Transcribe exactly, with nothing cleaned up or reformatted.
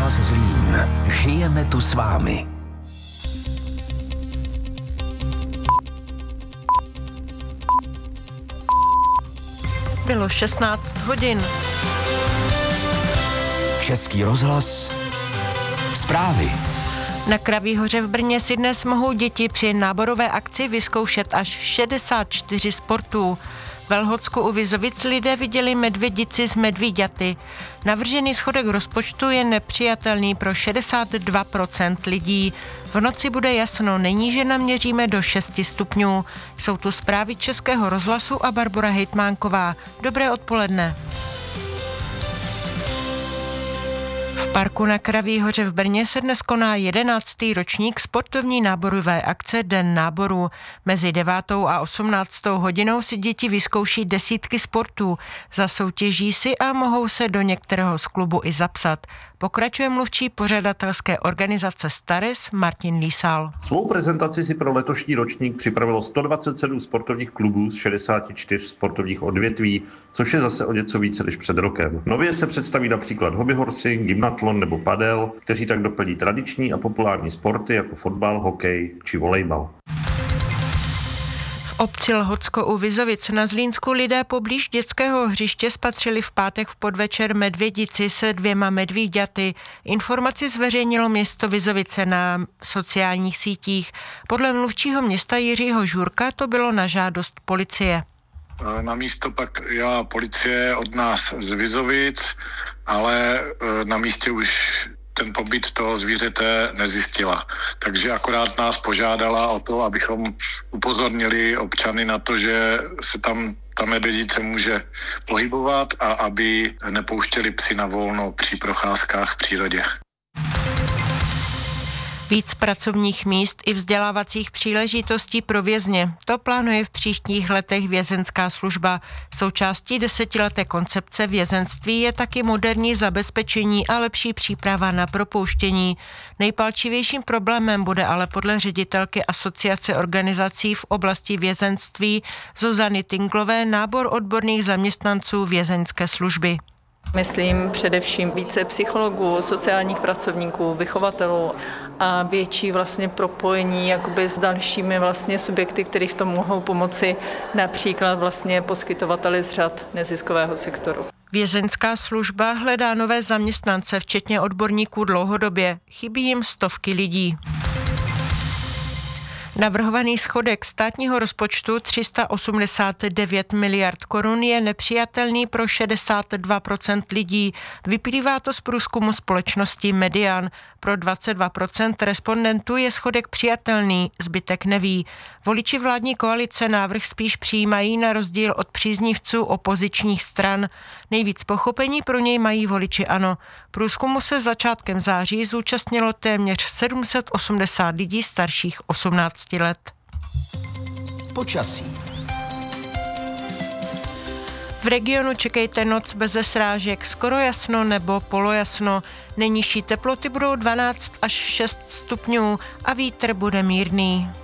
Rozhlas Zlín. Žijeme tu s vámi. Bylo šestnáct hodin. Český rozhlas. Zprávy. Na Kraví hoře v Brně si dnes mohou děti při náborové akci vyzkoušet až šedesát čtyři sportů. V Velhodsku u Vizovic lidé viděli medvědici z medvíďaty. Navržený schodek rozpočtu je nepřijatelný pro šedesát dva procent lidí. V noci bude jasno, neníže naměříme do šesti stupňů. Jsou tu zprávy Českého rozhlasu a Barbora Hejtmánková. Dobré odpoledne. V parku na Kraví hoře v Brně se dnes koná jedenáctý ročník sportovní náborové akce Den náboru. Mezi devátou a osmnáctou hodinou si děti vyzkouší desítky sportů. Zasoutěží si a mohou se do některého z klubu i zapsat. Pokračuje mluvčí pořadatelské organizace Stares Martin Lísal. Svou prezentaci si pro letošní ročník připravilo sto dvacet sedm sportovních klubů z šedesáti čtyř sportovních odvětví, což je zase o něco více než před rokem. Nově se představí například hobbyhorsing, gymnatlon nebo padel, kteří tak doplní tradiční a populární sporty jako fotbal, hokej či volejbal. V obci Lhotsko u Vizovic na Zlínsku lidé poblíž dětského hřiště spatřili v pátek v podvečer medvědici se dvěma medvíďaty. Informaci zveřejnilo město Vizovice na sociálních sítích. Podle mluvčího města Jiřího Žurka to bylo na žádost policie. Na místo pak jela policie od nás z Vizovic, ale na místě už ten pobyt toho zvířete nezjistila. Takže akorát nás požádala o to, abychom upozornili občany na to, že se tam ta medvědice může pohybovat a aby nepouštěli psy na volno při procházkách v přírodě. Víc pracovních míst i vzdělávacích příležitostí pro vězně. To plánuje v příštích letech vězenská služba. Součástí desetileté koncepce vězenství je taky moderní zabezpečení a lepší příprava na propouštění. Nejpalčivějším problémem bude ale podle ředitelky Asociace organizací v oblasti vězenství Zuzany Tinglové nábor odborných zaměstnanců vězeňské služby. Myslím především více psychologů, sociálních pracovníků, vychovatelů a větší vlastně propojení jakoby s dalšími vlastně subjekty, které v tom mohou pomoci, například vlastně poskytovateli z řad neziskového sektoru. Vězeňská služba hledá nové zaměstnance, včetně odborníků dlouhodobě. Chybí jim stovky lidí. Navrhovaný schodek státního rozpočtu tři sta osmdesát devět miliard korun je nepřijatelný pro šedesát dva procent lidí. Vyplývá to z průzkumu společnosti Median. Pro dvacet dva procent respondentů je schodek přijatelný, zbytek neví. Voliči vládní koalice návrh spíš přijímají na rozdíl od příznivců opozičních stran. Nejvíc pochopení pro něj mají voliči ANO. Průzkumu se začátkem září zúčastnilo téměř sedm set osmdesát lidí starších osmnácti let. Počasí. V regionu čekejte noc beze srážek, skoro jasno nebo polojasno. Nejnižší teploty budou dvanáct až šest stupňů a vítr bude mírný.